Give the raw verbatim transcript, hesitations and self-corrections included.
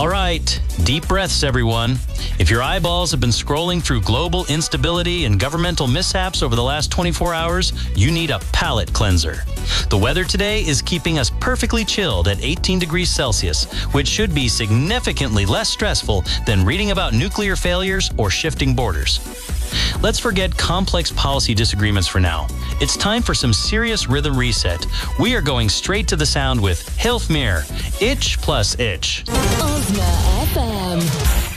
All right, deep breaths, everyone. If your eyeballs have been scrolling through global instability and governmental mishaps over the last twenty-four hours, you need a palate cleanser. The weather today is keeping us perfectly chilled at eighteen degrees Celsius, which should be significantly less stressful than reading about nuclear failures or shifting borders. Let's forget complex policy disagreements for now. It's time for some serious rhythm reset. We are going straight to the sound with Hilfmir, Itch plus Itch. Ozma F M.